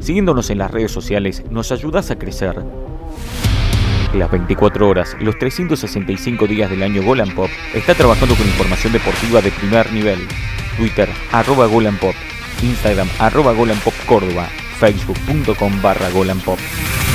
Siguiéndonos en las redes sociales, nos ayudas a crecer. Las 24 horas, los 365 días del año Golan Pop está trabajando con información deportiva de primer nivel. Twitter, @GolanPop, Instagram, @GolanPopCórdoba, Facebook.com/GolanPop.